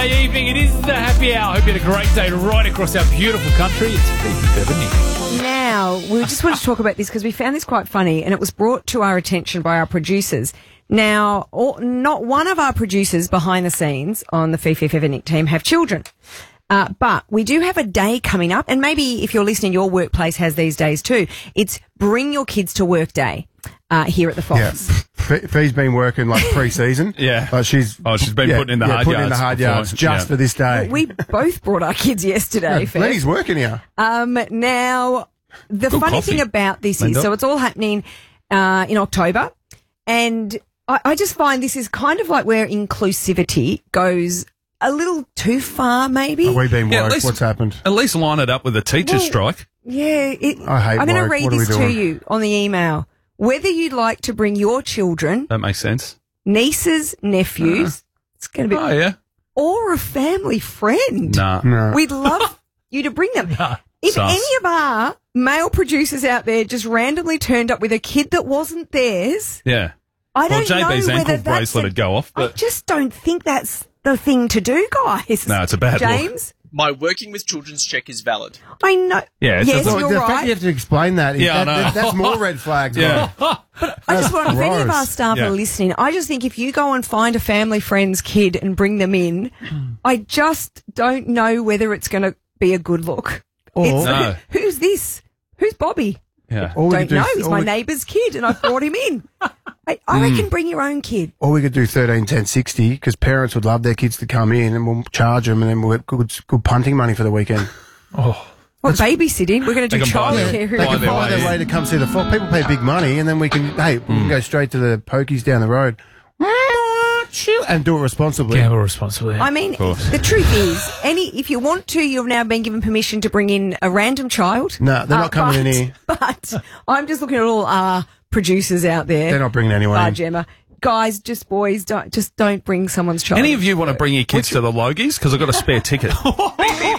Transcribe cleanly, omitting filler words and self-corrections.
Hey, evening, it is the happy hour. Hope you had a great day right across our beautiful country. It's Phoebe. Now, we just want to talk about this because we found this quite funny and it was brought to our attention by our producers. Now, not one of our producers behind the scenes on the Fifi Nick team have children. But we do have a day coming up, and maybe if you're listening, your workplace has these days too. It's Bring Your Kids to Work Day here at the Fox. Yeah. Fee's been working like pre-season. Yeah. She's been putting in the hard yards just for this day. We both brought our kids yesterday. Lenny's working here. Now, the funny coffee, thing about this Linda. is, so it's all happening in October, and I just find this is kind of like where inclusivity goes a little too far, maybe. Have we been Yeah, woke? What's happened? At least line it up with a teacher's strike. Yeah, I hate I'm going to woke. read What are we this to doing? you on the email. Whether you'd like to bring your children, That makes sense. nieces, nephews, it's going to be, Oh, yeah. or a family friend. Nah. No. We'd love you to bring them. If Sus. any of our male producers out there just randomly turned up with a kid that wasn't theirs, Yeah. I Well, don't JB's know ankle whether that's bracelet would go off, I but just don't think that's the thing to do, guys. No, it's a bad look. James, My working with children's check is valid. I know. Yeah, it's yes, just- you're the fact right. you have to explain that, Yeah, I know. that's more red flags. yeah. bro. I just want, if any of gross. our staff Yeah. are listening, I just think if you go and find a family friend's kid and bring them in, I just don't know whether it's going to be a good look. Or- No. Who's this? Who's Bobby? Yeah. All we Don't could do know. is- He's all my we- neighbour's kid, and I brought him in. I reckon bring your own kid. Or we could do 13, 10, 60 because parents would love their kids to come in and we'll charge them and then we'll get good punting money for the weekend. Oh. What, babysitting? We're going to do They can buy childcare. their- They Buy can their buy way their way to come see the Fox. People pay big money and then we can, we can go straight to the pokies down the road and do it responsibly. Gamble responsibly. I mean, the truth is, if you want to, you've now been given permission to bring in a random child. No, they're not coming in here. But I'm just looking at all our producers out there. They're not bringing anyone in. Gemma. Guys, boys, don't bring someone's child. Any of you want to bring your kids to the Logies? Because I've got a spare ticket.